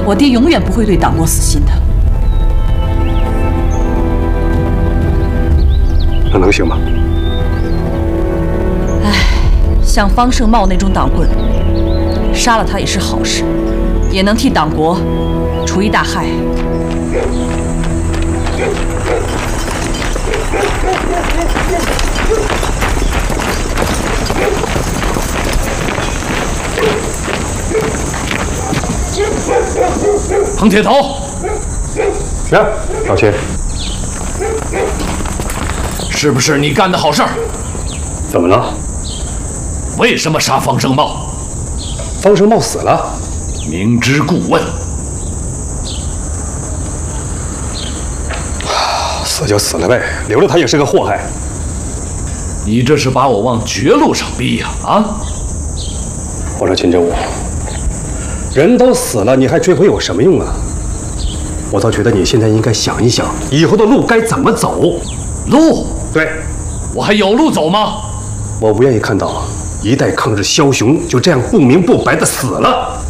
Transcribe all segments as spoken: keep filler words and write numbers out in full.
我爹永远不会对党国死心的。 那能行吗？ 唉，像方胜茂那种党棍，杀了他也是好事，也能替党国除一大害。 彭铁头， 是，老秦， 是不是你干的好事儿？ 怎么了？ 为什么杀方胜茂？ 方胜茂死了， 明知故问。 死就死了呗，留着他也是个祸害。 你这是把我往绝路上逼呀！啊！ 我说秦正武，人都死了，你还追回有什么用啊？我倒觉得你现在应该想一想，以后的路该怎么走。 路？ 对， 我还有路走吗？ 我不愿意看到一代抗日枭雄就这样不明不白的死了。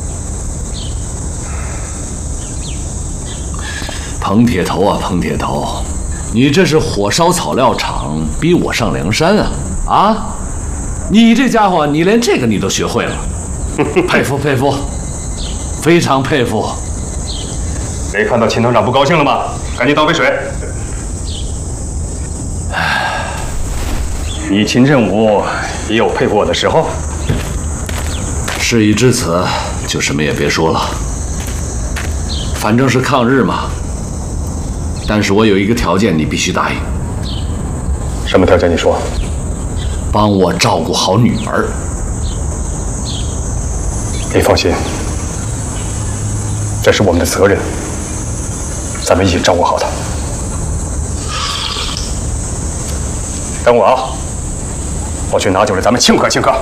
彭铁头啊，彭铁头，你这是火烧草料场，逼我上梁山啊！啊，你这家伙，你连这个你都学会了，佩服佩服，非常佩服。 没看到秦团长不高兴了吗？赶紧倒杯水。你秦振武也有佩服我的时候。 事已至此，就什么也别说了。反正是抗日嘛。但是我有一个条件，你必须答应。 什么条件？你说。 帮我照顾好女儿。 你放心，这是我们的责任，咱们一起照顾好她。等我啊，我去拿酒来，咱们庆贺庆贺。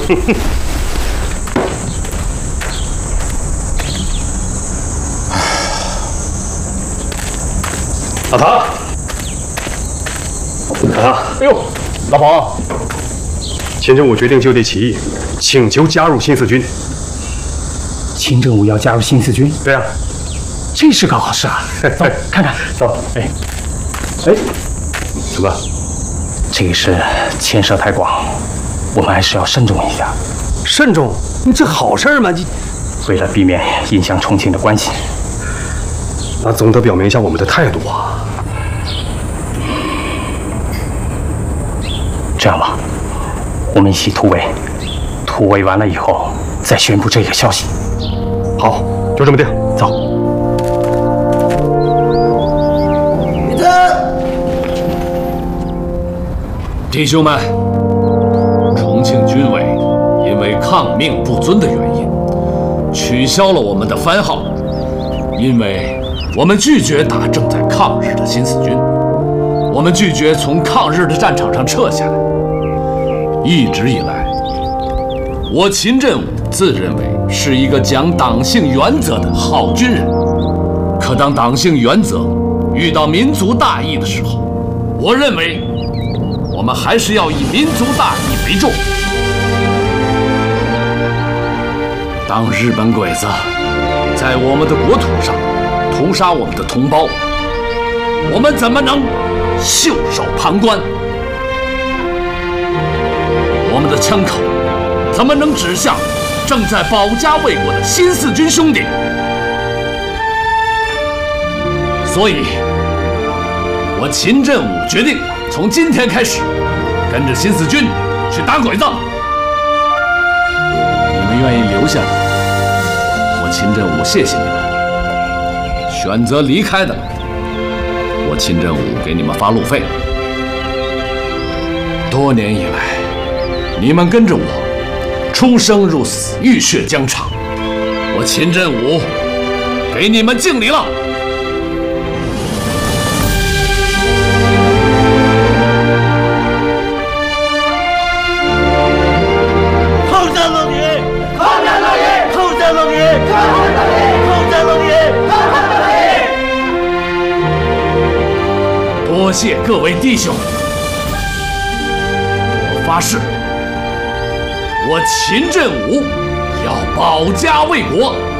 老唐，老唐，哎呦，老彭，秦振武决定就地起义，请求加入新四军。 秦振武要加入新四军？ 对啊， 这是个好事啊！走，看看， 走。 哎， 哎，怎么？ 这个事牵涉太广，我们还是要慎重一下。 慎重？你这好事吗？你为了避免影响重庆的关系， 那总得表明一下我们的态度啊。 这样吧，我们一起突围，突围完了以后再宣布这个消息。 好，就这么定。走。 立正。 弟兄们，重庆军委因为抗命不遵的原因，取消了我们的番号，因为我们拒绝打正在抗日的新四军，我们拒绝从抗日的战场上撤下来。一直以来，我秦振武自认为是一个讲党性原则的好军人，可当党性原则遇到民族大义的时候，我认为我们还是要以民族大义为重。当日本鬼子在我们的国土上屠杀我们的同胞，我们怎么能袖手旁观？我们的枪口怎么能指向正在保家卫国的新四军兄弟？所以，我秦振武决定从今天开始，跟着新四军去打鬼子。你们愿意留下的，我秦振武谢谢你们；选择离开的，我秦振武给你们发路费。多年以来，你们跟着我出生入死，浴血疆场，我秦振武给你们敬礼了。 抗战胜利！抗战胜利！抗战胜利！抗战胜利！抗战胜利！抗战胜利！ 多谢各位弟兄，我发誓，我秦振武要保家卫国。